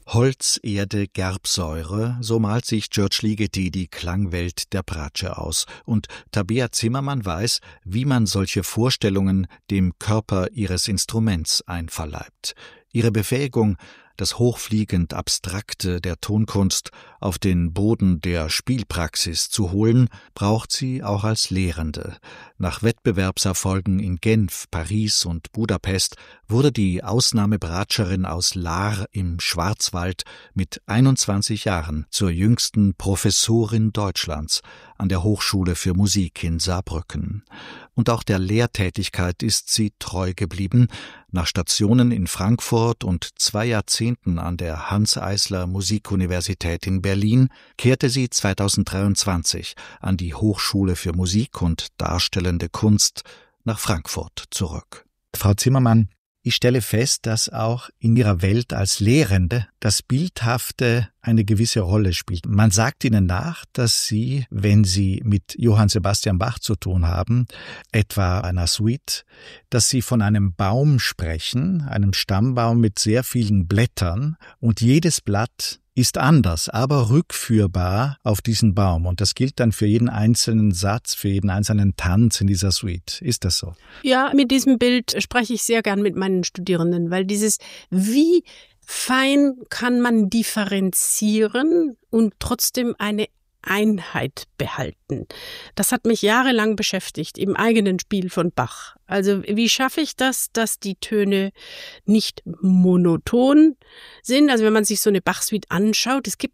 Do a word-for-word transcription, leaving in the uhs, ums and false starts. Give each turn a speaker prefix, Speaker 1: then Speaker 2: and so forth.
Speaker 1: Holz, Erde, Gerbsäure, so malt sich György Ligeti die Klangwelt der Bratsche aus. Und Tabea Zimmermann weiß, wie man solche Vorstellungen dem Körper ihres Instruments einverleibt. Ihre Befähigung, das hochfliegend Abstrakte der Tonkunst auf den Boden der Spielpraxis zu holen, braucht sie auch als Lehrende. Nach Wettbewerbserfolgen in Genf, Paris und Budapest wurde die Ausnahmebratscherin aus Lahr im Schwarzwald mit einundzwanzig Jahren zur jüngsten Professorin Deutschlands an der Hochschule für Musik in Saarbrücken. Und auch der Lehrtätigkeit ist sie treu geblieben. Nach Stationen in Frankfurt und zwei Jahrzehnten an der Hanns Eisler Musikuniversität in Berlin kehrte sie zweitausenddreiundzwanzig an die Hochschule für Musik und Darstellende Kunst nach Frankfurt zurück. Frau Zimmermann, ich stelle fest, dass auch in Ihrer Welt als Lehrende das Bildhafte eine gewisse Rolle spielt. Man sagt Ihnen nach, dass Sie, wenn Sie mit Johann Sebastian Bach zu tun haben, etwa einer Suite, dass Sie von einem Baum sprechen, einem Stammbaum mit sehr vielen Blättern, und jedes Blatt ist anders, aber rückführbar auf diesen Baum. Und das gilt dann für jeden einzelnen Satz, für jeden einzelnen Tanz in dieser Suite. Ist das so?
Speaker 2: Ja, mit diesem Bild spreche ich sehr gern mit meinen Studierenden, weil dieses, wie fein kann man differenzieren und trotzdem eine Einheit behalten. Das hat mich jahrelang beschäftigt im eigenen Spiel von Bach. Also wie schaffe ich das, dass die Töne nicht monoton sind? Also wenn man sich so eine Bach-Suite anschaut, es gibt